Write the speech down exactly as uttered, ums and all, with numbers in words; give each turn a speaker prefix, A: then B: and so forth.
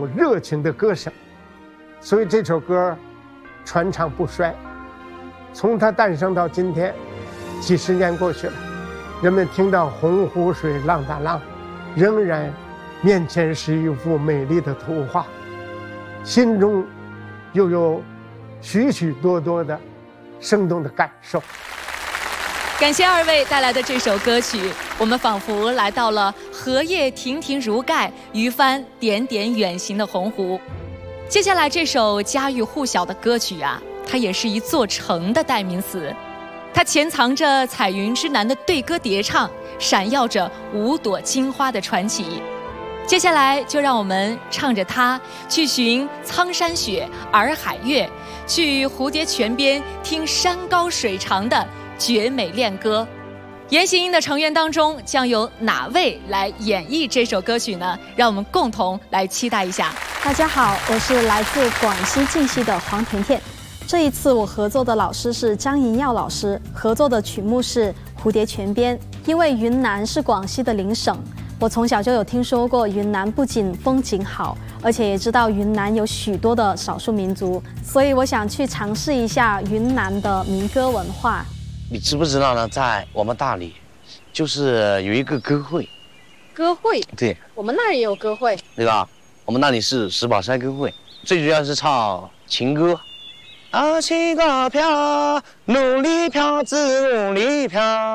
A: 种热情的歌声，所以这首歌传唱不衰。从它诞生到今天，几十年过去了，人们听到洪湖水浪打浪，仍然面前是一幅美丽的图画，心中又有许许多多的生动的感受。
B: 感谢二位带来的这首歌曲，我们仿佛来到了荷叶亭亭如盖、渔帆点点远行的洪湖。接下来这首家喻户晓的歌曲啊，它也是一座城的代名词，它潜藏着彩云之南的对歌叠唱，闪耀着五朵金花的传奇。接下来就让我们唱着它去寻苍山雪、洱海月，去蝴蝶泉边听山高水长的绝美恋歌。言行音的成员当中将由哪位来演绎这首歌曲呢？让我们共同来期待一下。
C: 大家好，我是来自广西靖西的黄甜甜。这一次我合作的老师是张银耀老师，合作的曲目是《蝴蝶泉边》。因为云南是广西的邻省，我从小就有听说过云南不仅风景好，而且也知道云南有许多的少数民族，所以我想去尝试一下云南的民歌文化。
D: 你知不知道呢？在我们大理，就是有一个歌会。
E: 歌会？
D: 对，
E: 我们那儿也有歌会，
D: 对吧？我们那里是石宝山歌会，最主要是唱情歌。啊，情歌飘，努力飘，自努力飘。